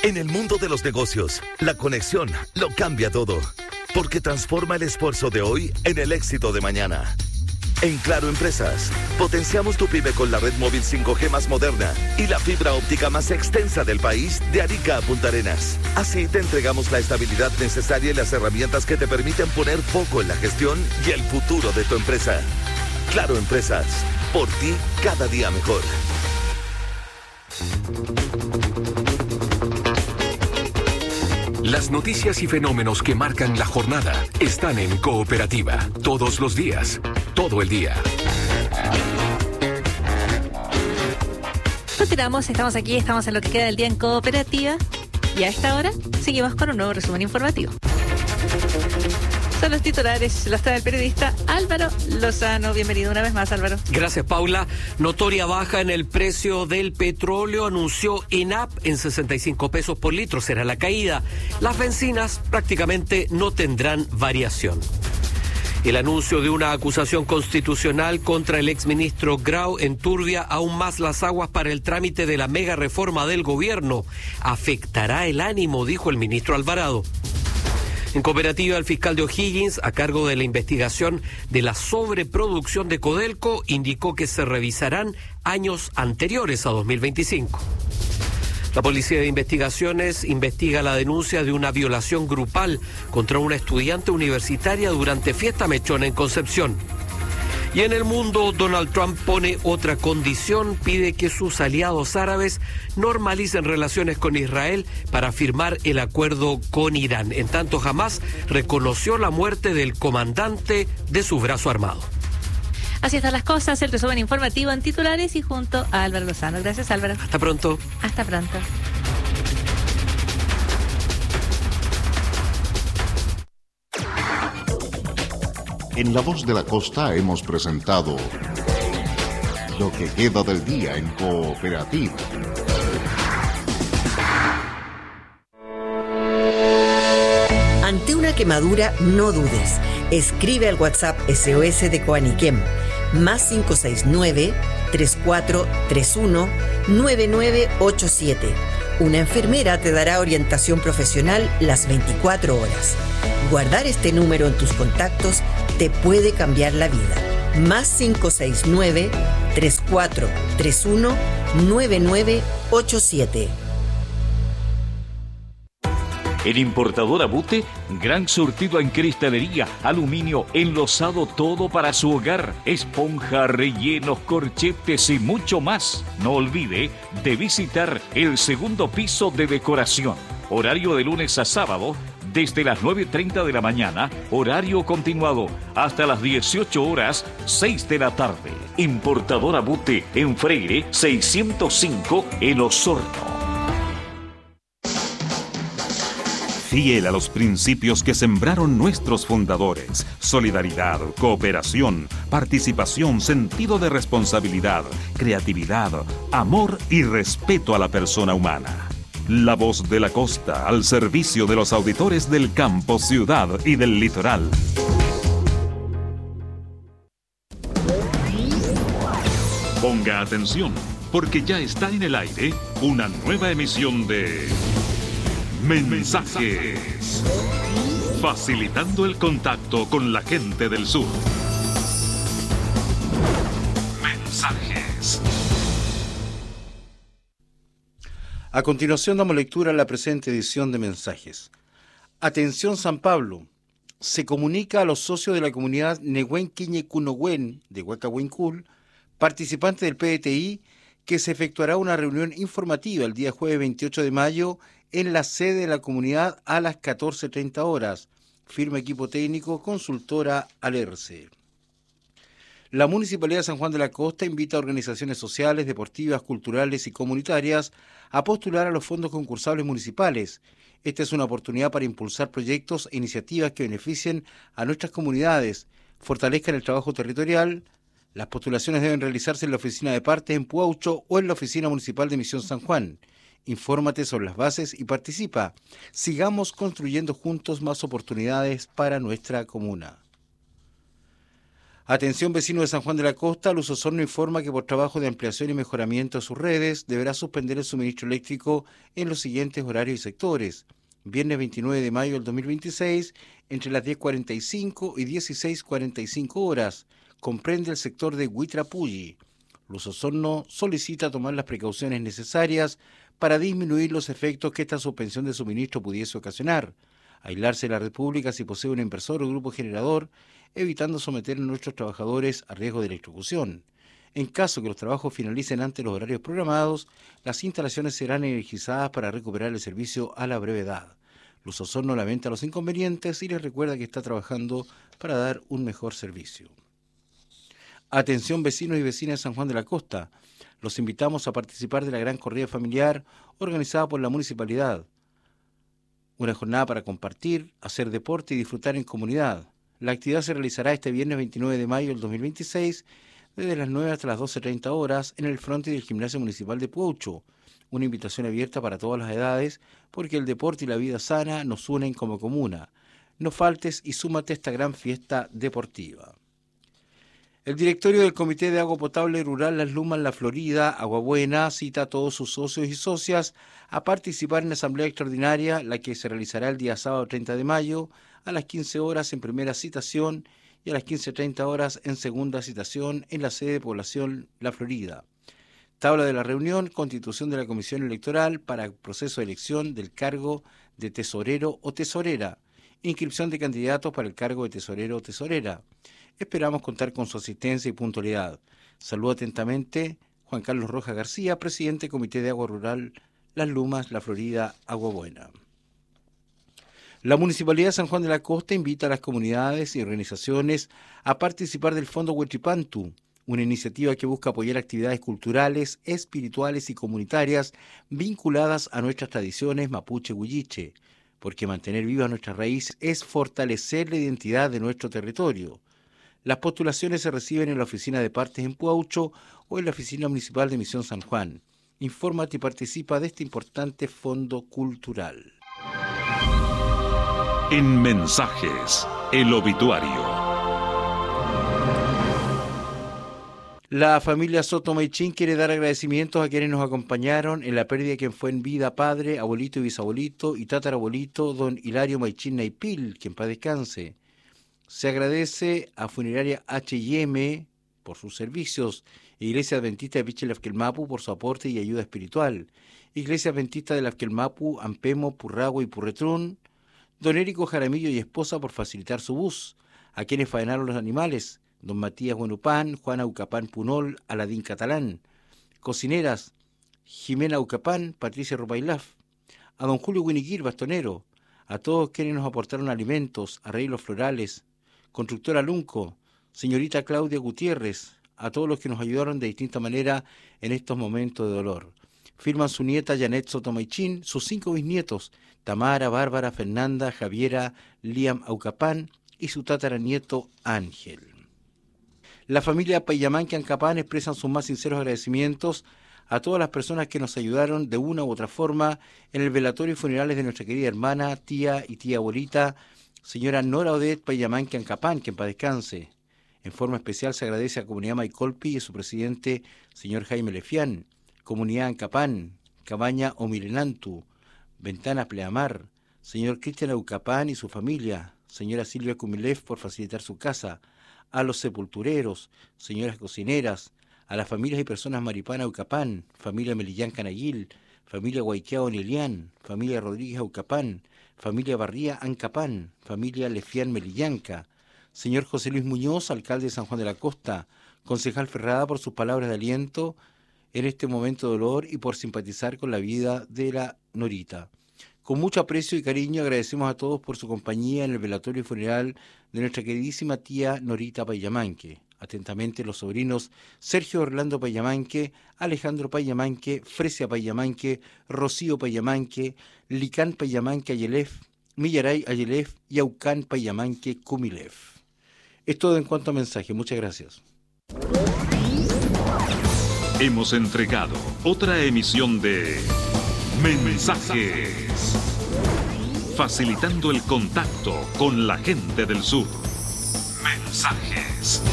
En el mundo de los negocios, la conexión lo cambia todo, porque transforma el esfuerzo de hoy en el éxito de mañana. En Claro Empresas, potenciamos tu pyme con la red móvil 5G más moderna y la fibra óptica más extensa del país de Arica a Punta Arenas. Así te entregamos la estabilidad necesaria y las herramientas que te permiten poner foco en la gestión y el futuro de tu empresa. Claro Empresas, por ti cada día mejor. Las noticias y fenómenos que marcan la jornada están en Cooperativa. Todos los días, todo el día. Continuamos, estamos aquí, estamos en lo que queda del día en Cooperativa. Y a esta hora seguimos con un nuevo resumen informativo. Son los titulares, los trae el periodista Álvaro Lozano. Bienvenido una vez más, Álvaro. Gracias, Paula. Notoria baja en el precio del petróleo, anunció ENAP en 65 pesos por litro. Será la caída. Las bencinas prácticamente no tendrán variación. El anuncio de una acusación constitucional contra el exministro Grau enturbia aún más las aguas para el trámite de la mega reforma del gobierno. Afectará el ánimo, dijo el ministro Alvarado. En Cooperativa, el fiscal de O'Higgins, a cargo de la investigación de la sobreproducción de Codelco, indicó que se revisarán años anteriores a 2025. La Policía de Investigaciones investiga la denuncia de una violación grupal contra una estudiante universitaria durante Fiesta Mechona en Concepción. Y en el mundo, Donald Trump pone otra condición, pide que sus aliados árabes normalicen relaciones con Israel para firmar el acuerdo con Irán. En tanto, Hamás reconoció la muerte del comandante de su brazo armado. Así están las cosas, el resumen informativo en titulares y junto a Álvaro Lozano. Gracias, Álvaro. Hasta pronto. Hasta pronto. En La Voz de la Costa hemos presentado Lo que queda del día en Cooperativa. Ante una quemadura, no dudes. Escribe al WhatsApp SOS de Coaniquem, más 569-3431-9987. Una enfermera te dará orientación profesional las 24 horas. Guardar este número en tus contactos te puede cambiar la vida. Más 569-3431-9987. En Importadora Bute, gran surtido en cristalería, aluminio, enlosado, todo para su hogar, esponja, rellenos, corchetes y mucho más. No olvide de visitar el segundo piso de decoración. Horario de lunes a sábado, desde las 9:30 de la mañana, horario continuado, hasta las 18 horas, 6 de la tarde. Importadora Bute, en Freire, 605, en Osorno. Fiel a los principios que sembraron nuestros fundadores: solidaridad, cooperación, participación, sentido de responsabilidad, creatividad, amor y respeto a la persona humana. La Voz de la Costa, al servicio de los auditores del campo, ciudad y del litoral. Ponga atención, porque ya está en el aire una nueva emisión de Mensajes, facilitando el contacto con la gente del sur. Mensajes. A continuación damos lectura a la presente edición de Mensajes. Atención San Pablo. Se comunica a los socios de la comunidad Nehuenquiñecunogüen de Huacahuincul, participantes del PDTI, que se efectuará una reunión informativa el día jueves 28 de mayo en la sede de la comunidad a las 14:30 horas. Firma equipo técnico, consultora Alerce. La Municipalidad de San Juan de la Costa invita a organizaciones sociales, deportivas, culturales y comunitarias a postular a los fondos concursables municipales. Esta es una oportunidad para impulsar proyectos e iniciativas que beneficien a nuestras comunidades, fortalezcan el trabajo territorial. Las postulaciones deben realizarse en la oficina de partes en Puaucho o en la oficina municipal de Misión San Juan. Infórmate sobre las bases y participa. Sigamos construyendo juntos más oportunidades para nuestra comuna. Atención vecinos de San Juan de la Costa, Luz Osorno informa que por trabajo de ampliación y mejoramiento de sus redes deberá suspender el suministro eléctrico en los siguientes horarios y sectores. Viernes 29 de mayo del 2026, entre las 10:45 y 16:45 horas. Comprende el sector de Huitrapulli. Luz Osorno solicita tomar las precauciones necesarias para disminuir los efectos que esta suspensión de suministro pudiese ocasionar. Aislarse de la red pública si posee un inversor o grupo generador, evitando someter a nuestros trabajadores a riesgo de electrocución. En caso que los trabajos finalicen antes de los horarios programados, las instalaciones serán energizadas para recuperar el servicio a la brevedad. Luz Osorno lamenta los inconvenientes y les recuerda que está trabajando para dar un mejor servicio. Atención vecinos y vecinas de San Juan de la Costa. Los invitamos a participar de la gran corrida familiar organizada por la municipalidad. Una jornada para compartir, hacer deporte y disfrutar en comunidad. La actividad se realizará este viernes 29 de mayo del 2026 desde las 9 hasta las 12:30 horas en el frontis del Gimnasio Municipal de Puaucho. Una invitación abierta para todas las edades porque el deporte y la vida sana nos unen como comuna. No faltes y súmate a esta gran fiesta deportiva. El directorio del Comité de Agua Potable Rural Las Lumas La Florida, Agua Buena, cita a todos sus socios y socias a participar en la asamblea extraordinaria, la que se realizará el día sábado 30 de mayo a las 15 horas en primera citación y a las 15:30 horas en segunda citación en la sede de población La Florida. Tabla de la reunión, constitución de la Comisión Electoral para el proceso de elección del cargo de tesorero o tesorera, inscripción de candidatos para el cargo de tesorero o tesorera. Esperamos contar con su asistencia y puntualidad. Saludo atentamente Juan Carlos Rojas García, presidente del Comité de Agua Rural Las Lumas, La Florida, Agua Buena. La Municipalidad de San Juan de la Costa invita a las comunidades y organizaciones a participar del Fondo Huetripantu, una iniciativa que busca apoyar actividades culturales, espirituales y comunitarias vinculadas a nuestras tradiciones mapuche-huilliche, porque mantener vivas nuestras raíces es fortalecer la identidad de nuestro territorio. Las postulaciones se reciben en la oficina de partes en Puaucho o en la oficina municipal de Misión San Juan. Infórmate y participa de este importante fondo cultural. En Mensajes, el obituario. La familia Soto Maichín quiere dar agradecimientos a quienes nos acompañaron en la pérdida de quien fue en vida padre, abuelito y bisabuelito y tatarabuelito, don Hilario Maichín Naipil, que en paz descanse. Se agradece a Funeraria H&M por sus servicios, Iglesia Adventista de Pichilafquelmapu por su aporte y ayuda espiritual, Iglesia Adventista de Lafquelmapu, Ampemo, Purragua y Purretrún, don Érico Jaramillo y esposa por facilitar su bus, a quienes faenaron los animales, don Matías Buenupán, Juana Ucapán Punol, Aladín Catalán, cocineras, Jimena Ucapán, Patricia Rupailaf, a don Julio Winiquir, bastonero, a todos quienes nos aportaron alimentos, arreglos florales, constructora Lunco, señorita Claudia Gutiérrez, a todos los que nos ayudaron de distinta manera en estos momentos de dolor. Firman su nieta Janet Soto Maichín, sus 5 bisnietos, Tamara, Bárbara, Fernanda, Javiera, Liam Aucapán y su tataranieto Ángel. La familia Payamanque Ancapán expresan sus más sinceros agradecimientos a todas las personas que nos ayudaron de una u otra forma en el velatorio y funerales de nuestra querida hermana, tía y tía abuelita, señora Nora Odette Payamanque Ancapán, que en paz descanse. En forma especial se agradece a Comunidad Maicolpi y a su presidente, señor Jaime Lefián, Comunidad Ancapán, Cabaña Omilenantu, Ventanas Pleamar, señor Cristian Aucapán y su familia, señora Silvia Kumilev por facilitar su casa, a los sepultureros, señoras cocineras, a las familias y personas Maripana Aucapán, familia Melillán Canayil, familia Guayqueao Nilián, familia Rodríguez Aucapán, familia Barría Ancapán, familia Lefián Melillanca, señor José Luis Muñoz, alcalde de San Juan de la Costa, concejal Ferrada por sus palabras de aliento en este momento de dolor y por simpatizar con la vida de la Norita. Con mucho aprecio y cariño agradecemos a todos por su compañía en el velatorio y funeral de nuestra queridísima tía Norita Payamanque. Atentamente los sobrinos Sergio Orlando Payamanque, Alejandro Payamanque, Fresia Payamanque, Rocío Payamanque, Licán Payamanque Ayelef, Millaray Ayelef y Aucán Payamanque Kumilef. Es todo en cuanto a mensaje. Muchas gracias. Hemos entregado otra emisión de Mensajes, facilitando el contacto con la gente del sur. Mensajes.